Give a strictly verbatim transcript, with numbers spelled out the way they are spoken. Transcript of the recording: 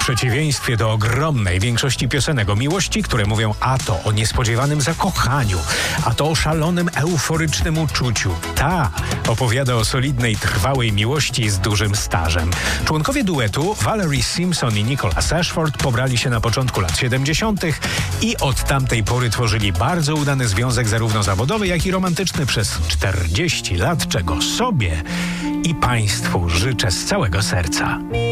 przeciwieństwie do ogromnej większości piosenek o miłości, które mówią a to o niespodziewanym zakochaniu, a to o szalonym, euforycznym uczuciu. Ta opowiada o solidnej, trwałej miłości z dużym stażem. Członkowie duetu Valerie Simpson i Nicholas Ashford pobrali się na początku lat siedemdziesiątych i od tamtej pory tworzyli bardzo udany związek zarówno zawodowy, jak i romantyczny przez czterdzieści lat, czego sobie i państwu życzę z całego serca.